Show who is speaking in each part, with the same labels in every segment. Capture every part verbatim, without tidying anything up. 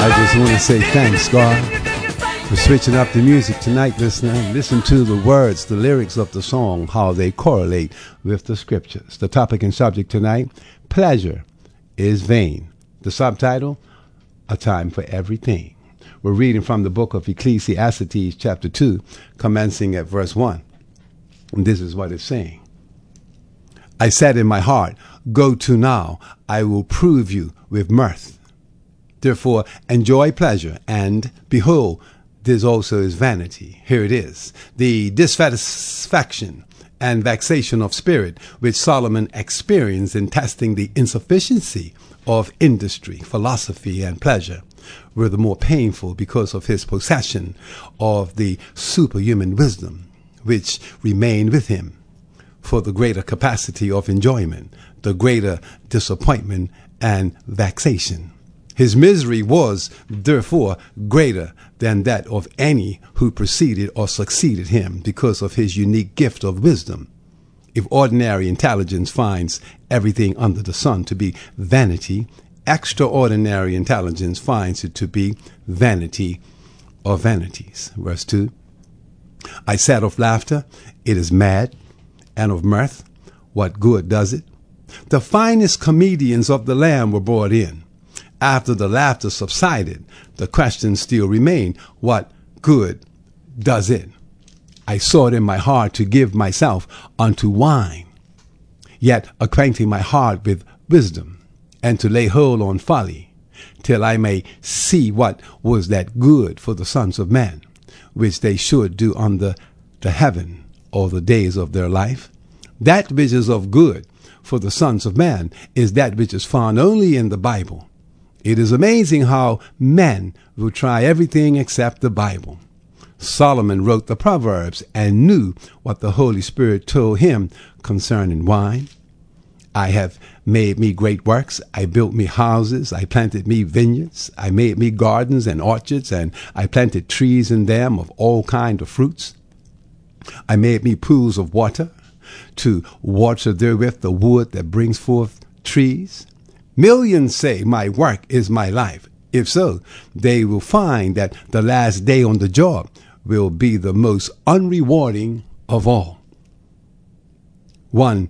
Speaker 1: I just want to say thanks, God, for switching up the music tonight, listener. Listen to the words, the lyrics of the song, how they correlate with the scriptures. The topic and subject tonight, pleasure is vain. The subtitle, a time for everything. We're reading from the book of Ecclesiastes, chapter two, commencing at verse one. And this is what it's saying. I said in my heart, go to now, I will prove you with mirth. Therefore, enjoy pleasure, and behold, this also is vanity. Here it is. The dissatisfaction and vexation of spirit which Solomon experienced in testing the insufficiency of industry, philosophy, and pleasure were the more painful because of his possession of the superhuman wisdom which remained with him. For the greater capacity of enjoyment, the greater disappointment and vexation. His misery was, therefore, greater than that of any who preceded or succeeded him because of his unique gift of wisdom. If ordinary intelligence finds everything under the sun to be vanity, extraordinary intelligence finds it to be vanity of vanities. Verse two. I said of laughter, it is mad, and of mirth, what good does it? The finest comedians of the land were brought in. After the laughter subsided, the question still remained, what good does it? I sought in my heart to give myself unto wine, yet acquainting my heart with wisdom, and to lay hold on folly, till I may see what was that good for the sons of men, which they should do under the heaven all the days of their life. That which is of good for the sons of man is that which is found only in the Bible. It is amazing how men will try everything except the Bible. Solomon wrote the Proverbs and knew what the Holy Spirit told him concerning wine. I have made me great works. I built me houses. I planted me vineyards. I made me gardens and orchards, and I planted trees in them of all kinds of fruits. I made me pools of water to water therewith the wood that brings forth trees. Millions say my work is my life. If so, they will find that the last day on the job will be the most unrewarding of all. One,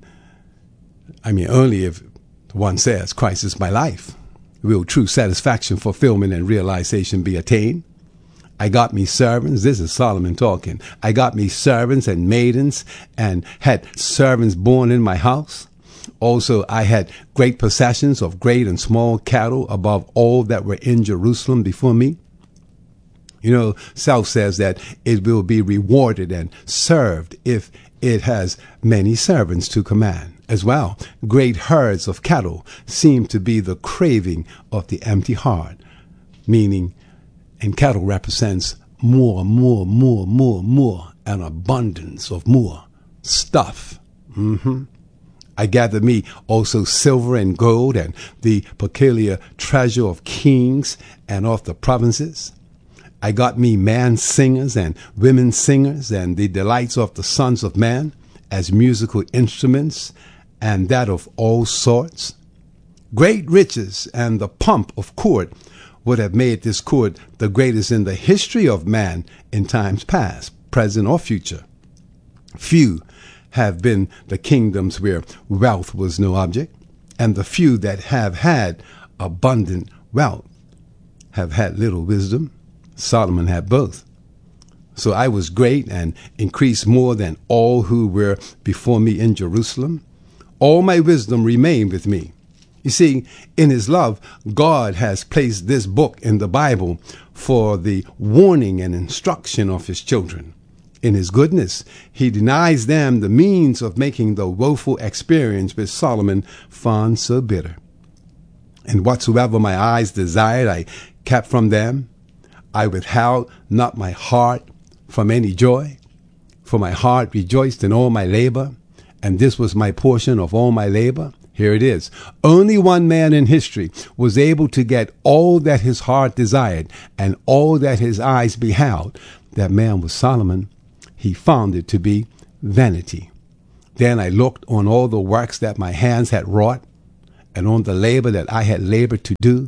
Speaker 1: I mean, only if one says Christ is my life, will true satisfaction, fulfillment, and realization be attained. I got me servants. This is Solomon talking. I got me servants and maidens, and had servants born in my house. Also, I had great possessions of great and small cattle above all that were in Jerusalem before me. You know, South says that it will be rewarded and served if it has many servants to command. As well, great herds of cattle seem to be the craving of the empty heart, meaning, and cattle represents more, more, more, more, more, an abundance of more stuff. Mm-hmm. I gathered me also silver and gold and the peculiar treasure of kings and of the provinces. I got me man singers and women singers and the delights of the sons of man as musical instruments and that of all sorts. Great riches and the pomp of court would have made this court the greatest in the history of man in times past, present, or future. Few have been the kingdoms where wealth was no object, and the few that have had abundant wealth have had little wisdom. Solomon had both. So I was great and increased more than all who were before me in Jerusalem. All my wisdom remained with me. You see, in his love, God has placed this book in the Bible for the warning and instruction of his children. In his goodness, he denies them the means of making the woeful experience which Solomon found so bitter. And whatsoever my eyes desired, I kept from them. I withheld not my heart from any joy, for my heart rejoiced in all my labor, and this was my portion of all my labor. Here it is. Only one man in history was able to get all that his heart desired and all that his eyes beheld. That man was Solomon. He found it to be vanity. Then I looked on all the works that my hands had wrought, and on the labor that I had labored to do,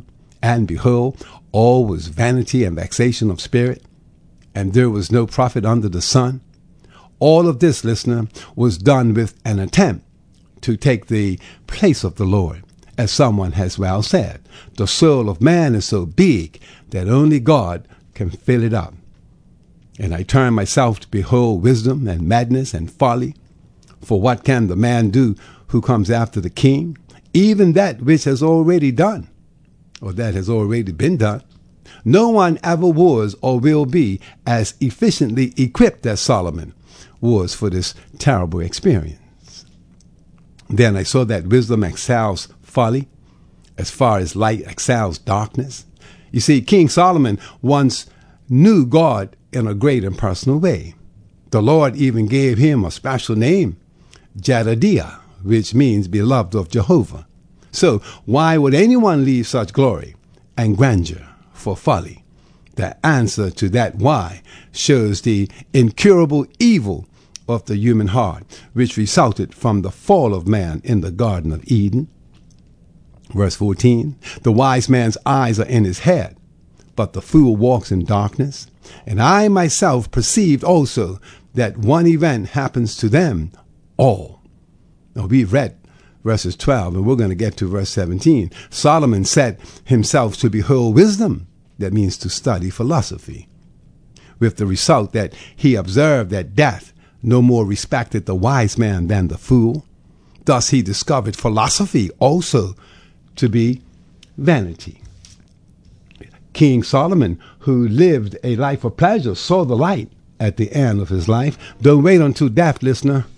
Speaker 1: And behold, all was vanity and vexation of spirit, and there was no profit under the sun. All of this, listener, was done with an attempt to take the place of the Lord. As someone has well said, the soul of man is so big that only God can fill it up. And I turn myself to behold wisdom and madness and folly. For what can the man do who comes after the king? Even that which has already done, or that has already been done. No one ever was or will be as efficiently equipped as Solomon was for this terrible experience. Then I saw that wisdom excels folly, as far as light excels darkness. You see, King Solomon once knew God in a great and personal way. The Lord even gave him a special name, Jedediah, which means beloved of Jehovah. So why would anyone leave such glory and grandeur for folly? The answer to that why shows the incurable evil of the human heart, which resulted from the fall of man in the Garden of Eden. Verse fourteen, the wise man's eyes are in his head, but the fool walks in darkness. And I myself perceived also that one event happens to them all. Now we've read verses twelve, and we're going to get to verse seventeen. Solomon set himself to behold wisdom, that means to study philosophy, with the result that he observed that death no more respected the wise man than the fool. Thus he discovered philosophy also to be vanity. King Solomon, who lived a life of pleasure, saw the light at the end of his life. Don't wait until death, listener.